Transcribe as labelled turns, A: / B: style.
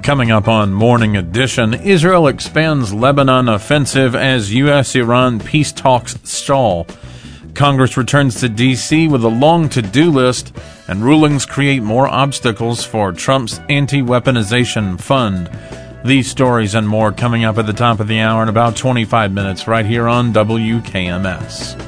A: Coming up on Morning Edition, Israel expands Lebanon offensive as U.S.-Iran peace talks stall. Congress returns to D.C. with a long to-do list, and rulings create more obstacles for Trump's anti-weaponization fund. These stories and more coming up at the top of the hour in about 25 minutes right here on WKMS.